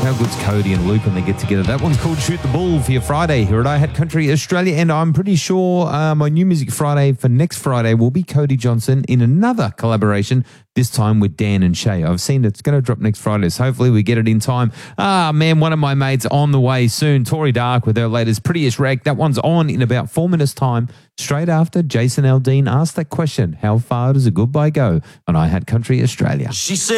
How good's Cody and Luke when they get together? That one's called Shoot the Bull for your Friday here at I Had Country Australia. And I'm pretty sure my New Music Friday for next Friday will be Cody Johnson in another collaboration, this time with Dan and Shay. I've seen it's going to drop next Friday, so hopefully we get it in time. Man, one of my mates on the way soon, Tori Dark with her latest Prettiest Rag. That one's on in about 4 minutes' time, straight after Jason Aldean asked that question, how far does a goodbye go? And I Had Country Australia. She said,